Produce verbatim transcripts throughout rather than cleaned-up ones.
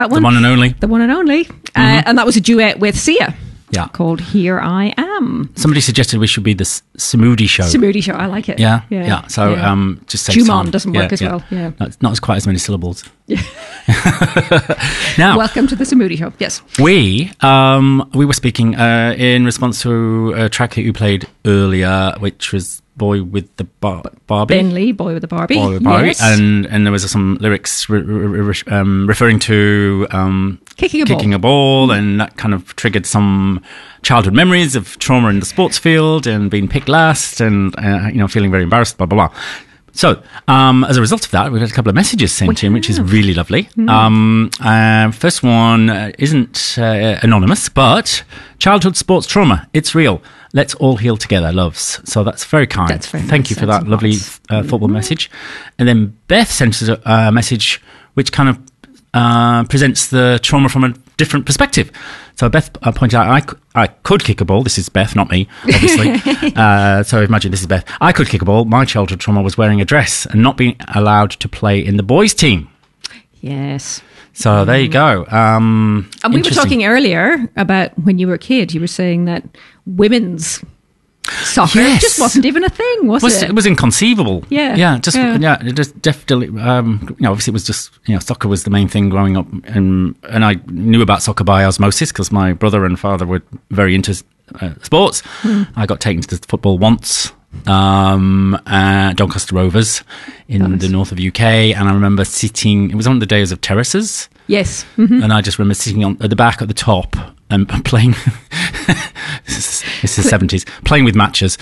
That one. The one and only. The one and only. Mm-hmm. Uh, and that was a duet with Sia. Yeah. Called Here I Am. Somebody suggested we should be the S- Samudi show. Samudi show, I like it. Yeah, yeah. yeah. So yeah. Um, just say Jumon doesn't work yeah, as yeah. well. Yeah, no, it's not as quite as many syllables. Yeah. Now, welcome to the Samudi show. Yes, we um, we were speaking uh, in response to a track that you played earlier, which was "Boy with the Bar- Barbie." Ben Lee, Boy with the Barbie. Boy with the Barbie, yes. and and there was some lyrics re- re- re- um, referring to um, kicking a kicking ball. a ball, and that kind of triggered some childhood memories of trauma in the sports field and being picked last, and uh, you know feeling very embarrassed. Blah blah blah. So, um, as a result of that, we've had a couple of messages sent we in, which is have. really lovely. Mm. Um, uh, first one uh, isn't uh, anonymous, but childhood sports trauma. It's real. Let's all heal together, loves. So that's very kind. That's very Thank nice. you for That's that lovely nice. uh, football Mm. message. And then Beth sent us a, a message which kind of uh, presents the trauma from a different perspective. So Beth uh, pointed out, I, c- I could kick a ball. This is Beth, not me, obviously. uh, so imagine this is Beth. I could kick a ball. My childhood trauma was wearing a dress and not being allowed to play in the boys' team. Yes. So there you go. Um, And we were interesting. talking earlier about when you were a kid, you were saying that women's soccer Yes. just wasn't even a thing, was, was, it? it was inconceivable. Yeah. yeah, just Yeah. yeah, it just definitely. Um, you know, obviously, it was just you know, soccer was the main thing growing up, and and I knew about soccer by osmosis because my brother and father were very into uh, sports. Hmm. I got taken to the football once. Um, uh, Doncaster Rovers in Nice. the north of U K, and I remember sitting. It was on the days of terraces. Yes. Mhm. And I just remember sitting on at the back at the top and playing. this is this is seventies. Playing with matches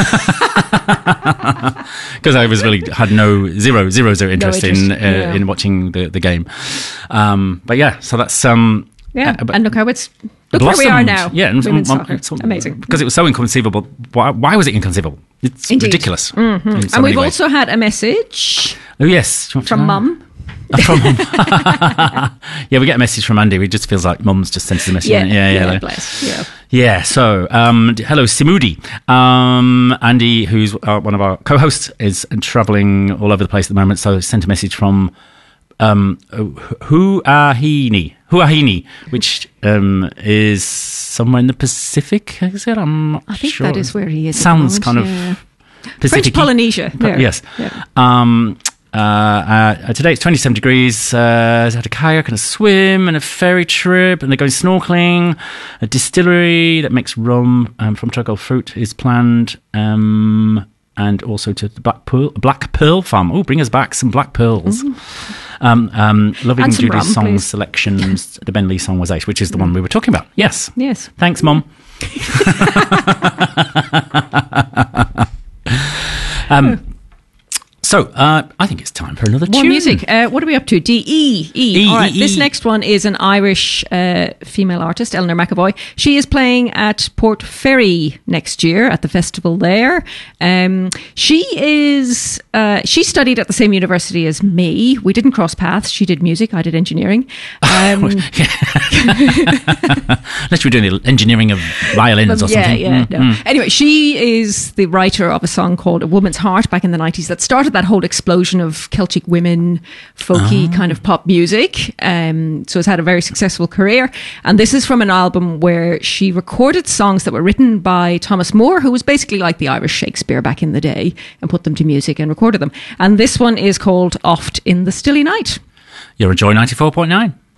because I was really had no zero zero zero interest, interest, in uh, yeah. in watching the the game. Um, but yeah, so that's um. Yeah. uh, but and look how it's look where we are blossomed. now. Yeah, and Women's um, soccer. it's- Amazing. because it was so inconceivable. Why, why was it inconceivable? It's Indeed. ridiculous. Mhm. in so And many we've ways. also had a message Oh yes, Do you want to from know? Mum. Uh, from mum. Yeah, we get a message from Andy. It just feels like Mum's just sent us a message. Yeah, yeah, yeah. yeah, like- bless. Yeah. Yeah, so, um, d- hello, Simudi. Um, Andy, who's uh, one of our co-hosts, is travelling all over the place at the moment, so sent a message from um, Huahine, Huahine, which um, is somewhere in the Pacific, is it? I'm not I think sure. that is where he is. at the Sounds moment, kind of yeah. Pacific. French Polynesia. Pa- there. yes. Yeah. Um, uh, uh, today it's twenty-seven degrees. Uh, had a kayak and a swim and a ferry trip, and they're going snorkeling. A distillery that makes rum um, from tropical fruit is planned, um, and also to the Black Pearl, Black Pearl Farm. Oh, bring us back some black pearls. Um, um, loving And some Judy's rum, song please. selections. The Ben Lee song was ace, which is the one we were talking about. Yes. Yes. Thanks, Mum. um, so, uh, I think it's time for another More tune. music. Uh, what are we up to? D E E. E, All right. E, This E. next one is an Irish uh, female artist, Eleanor McAvoy. She is playing at Port Ferry next year at the festival there. Um, she is. Uh, she studied at the same university as me. We didn't cross paths. She did music. I did engineering. Um, Unless you were doing the engineering of violins or yeah, something. yeah. Mm, no. mm. Anyway, she is the writer of a song called "A Woman's Heart" back in the nineties that started that whole explosion of Celtic women, folky Ah. kind of pop music. Um, so has had a very successful career. And this is from an album where she recorded songs that were written by Thomas Moore, who was basically like the Irish Shakespeare back in the day, and put them to music and recorded them. And this one is called "Oft in the Stilly Night." You're a Joy ninety-four point nine.